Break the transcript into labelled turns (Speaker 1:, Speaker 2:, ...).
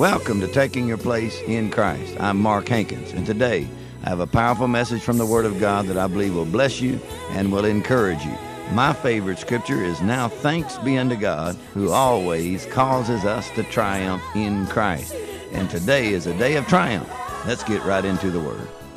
Speaker 1: Welcome to Taking Your Place in Christ. I'm Mark Hankins, and today I have a powerful message from the Word of God that I believe will bless you and will encourage you. My favorite scripture is, "Now thanks be unto God, who always causes us to triumph in Christ." And today is a day of triumph. Let's get right into the Word.